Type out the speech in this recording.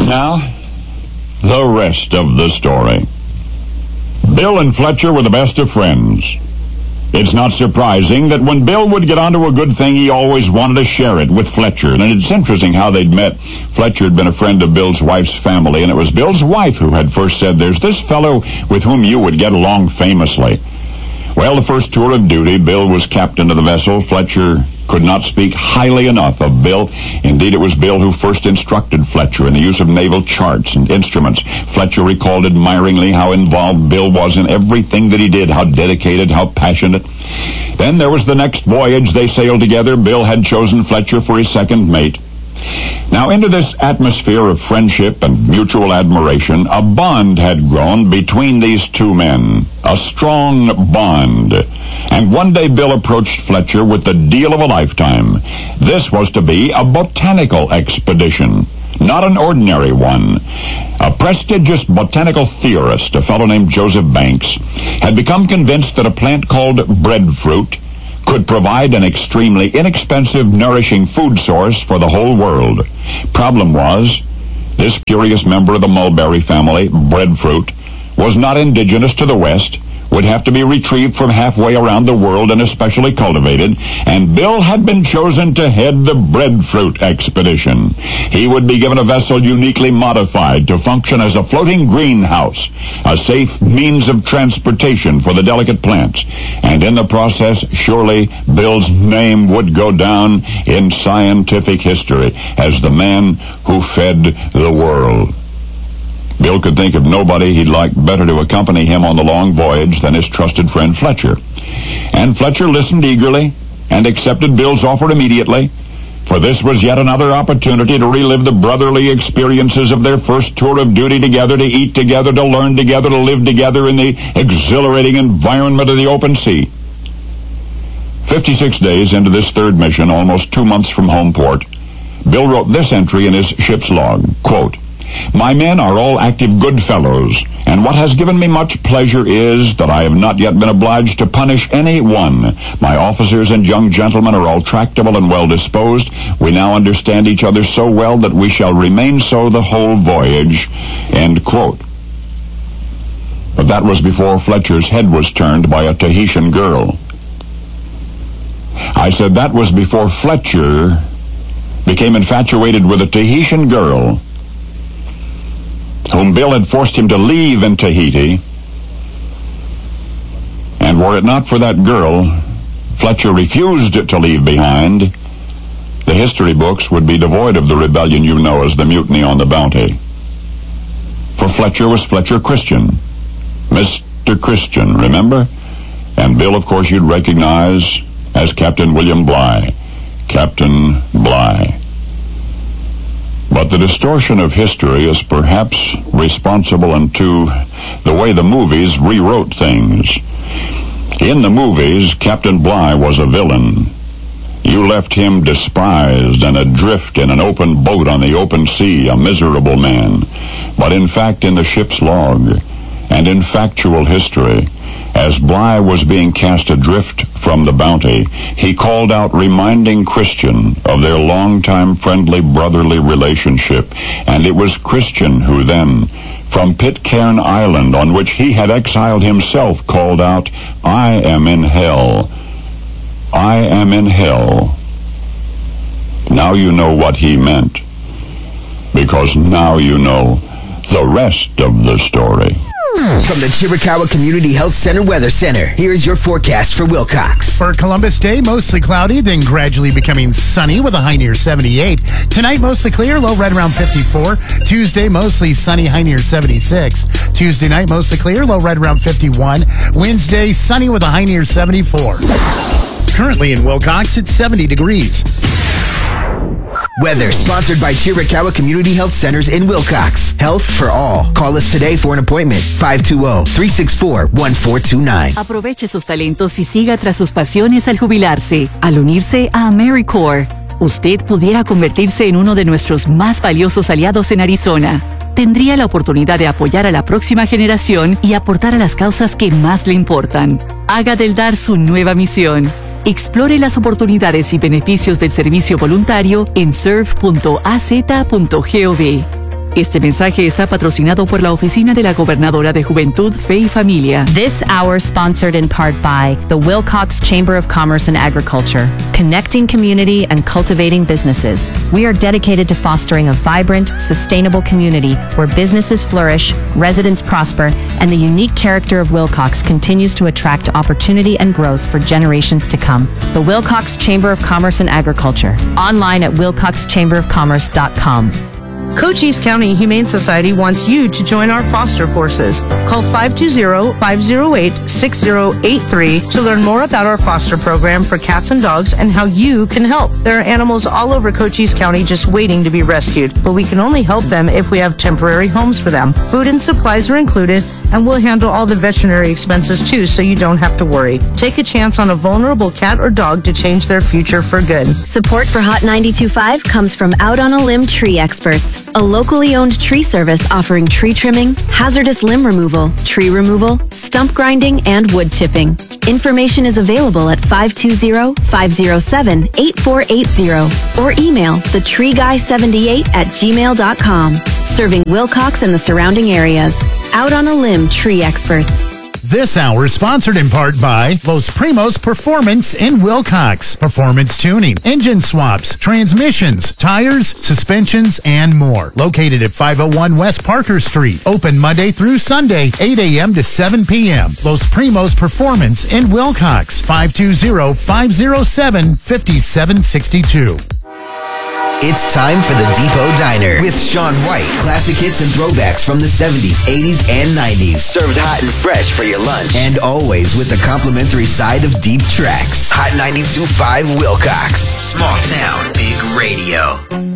And now, the rest of the story. Bill and Fletcher were the best of friends. It's not surprising that when Bill would get onto a good thing, he always wanted to share it with Fletcher. And it's interesting how they'd met. Fletcher had been a friend of Bill's wife's family, and it was Bill's wife who had first said, "There's this fellow with whom you would get along famously." Well, the first tour of duty, Bill was captain of the vessel. Fletcher could not speak highly enough of Bill. Indeed, it was Bill who first instructed Fletcher in the use of naval charts and instruments. Fletcher recalled admiringly how involved Bill was in everything that he did, how dedicated, how passionate. Then there was the next voyage they sailed together. Bill had chosen Fletcher for his second mate. Now, into this atmosphere of friendship and mutual admiration, a bond had grown between these two men, a strong bond. And one day Bill approached Fletcher with the deal of a lifetime. This was to be a botanical expedition, not an ordinary one. A prestigious botanical theorist, a fellow named Joseph Banks, had become convinced that a plant called breadfruit could provide an extremely inexpensive, nourishing food source for the whole world. Problem was, this curious member of the mulberry family, breadfruit, was not indigenous to the West, would have to be retrieved from halfway around the world and especially cultivated, and Bill had been chosen to head the breadfruit expedition. He would be given a vessel uniquely modified to function as a floating greenhouse, a safe means of transportation for the delicate plants, and in the process, surely Bill's name would go down in scientific history as the man who fed the world. Bill could think of nobody he'd like better to accompany him on the long voyage than his trusted friend Fletcher. And Fletcher listened eagerly and accepted Bill's offer immediately, for this was yet another opportunity to relive the brotherly experiences of their first tour of duty together, to eat together, to learn together, to live together in the exhilarating environment of the open sea. 56 days into this third mission, almost 2 months from home port, Bill wrote this entry in his ship's log, quote, "My men are all active good fellows, and what has given me much pleasure is that I have not yet been obliged to punish any one. My officers and young gentlemen are all tractable and well-disposed. We now understand each other so well that we shall remain so the whole voyage." End quote. But that was before Fletcher's head was turned by a Tahitian girl. I said that was before Fletcher became infatuated with a Tahitian girl whom Bill had forced him to leave in Tahiti. And were it not for that girl Fletcher refused to leave behind, the history books would be devoid of the rebellion you know as the Mutiny on the Bounty. For Fletcher was Fletcher Christian, Mr. Christian, remember? And Bill, of course, you'd recognize as Captain William Bligh, Captain Bligh. But the distortion of history is perhaps responsible unto the way the movies rewrote things. In the movies, Captain Bligh was a villain. You left him despised and adrift in an open boat on the open sea, a miserable man. But in fact, in the ship's log, and in factual history, as Bligh was being cast adrift from the Bounty, he called out, reminding Christian of their long-time friendly brotherly relationship. And it was Christian who then, from Pitcairn Island, on which he had exiled himself, called out, "I am in hell. I am in hell." Now you know what he meant, because now you know the rest of the story. From the Chiricahua Community Health Center Weather Center, here's your forecast for Wilcox. For Columbus Day, mostly cloudy, then gradually becoming sunny with a high near 78. Tonight, mostly clear, low right around 54. Tuesday, mostly sunny, high near 76. Tuesday night, mostly clear, low right around 51. Wednesday, sunny with a high near 74. Currently in Wilcox, it's 70 degrees. Weather sponsored by Chiricahua Community Health Centers in Wilcox. Health for all. Call us today for an appointment. 520-364-1429. Aproveche sus talentos y siga tras sus pasiones al jubilarse. Al unirse a AmeriCorps, usted pudiera convertirse en uno de nuestros más valiosos aliados en Arizona. Tendría la oportunidad de apoyar a la próxima generación y aportar a las causas que más le importan. Haga del dar su nueva misión. Explore las oportunidades y beneficios del servicio voluntario en serve.az.gov. Este mensaje está patrocinado por la Oficina de la Gobernadora de Juventud, Fe y Familia. This hour sponsored in part by the Wilcox Chamber of Commerce and Agriculture, connecting community and cultivating businesses. We are dedicated to fostering a vibrant, sustainable community where businesses flourish, residents prosper, and the unique character of Wilcox continues to attract opportunity and growth for generations to come. The Wilcox Chamber of Commerce and Agriculture, online at wilcoxchamberofcommerce.com. Cochise County Humane Society wants you to join our foster forces. Call 520-508-6083 to learn more about our foster program for cats and dogs and how you can help. There are animals all over Cochise County just waiting to be rescued, but we can only help them if we have temporary homes for them. Food and supplies are included, and we'll handle all the veterinary expenses too, so you don't have to worry. Take a chance on a vulnerable cat or dog to change their future for good. Support for Hot 92.5 comes from Out on a Limb Tree Experts, a locally owned tree service offering tree trimming, hazardous limb removal, tree removal, stump grinding, and wood chipping. Information is available at 520-507-8480 or email thetreeguy78@gmail.com. Serving Wilcox and the surrounding areas. Out on a Limb Tree Experts. This hour is sponsored in part by Los Primos Performance in Wilcox. Performance tuning, engine swaps, transmissions, tires, suspensions, and more. Located at 501 West Parker Street. Open Monday through Sunday, 8 a.m. to 7 p.m. Los Primos Performance in Wilcox. 520-507-5762. It's time for the Depot Diner with Sean White. Classic hits and throwbacks from the 70s, 80s, and 90s. Served hot and fresh for your lunch. And always with a complimentary side of deep tracks. Hot 92.5 Wilcox. Small town, big radio.